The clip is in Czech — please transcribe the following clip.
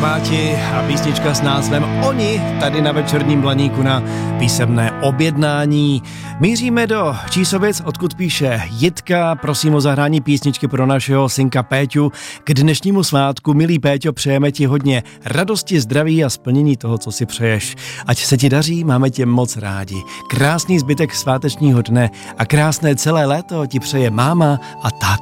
Kraváti a písnička s názvem Oni tady na Večerním Blaníku na písemné objednání. Míříme do Čísovic, odkud píše Jitka. Prosím o zahrání písničky pro našeho synka Péťu. K dnešnímu svátku, milý Péťo, přejeme ti hodně radosti, zdraví a splnění toho, co si přeješ. Ať se ti daří, máme tě moc rádi. Krásný zbytek svátečního dne a krásné celé léto ti přeje máma a táta.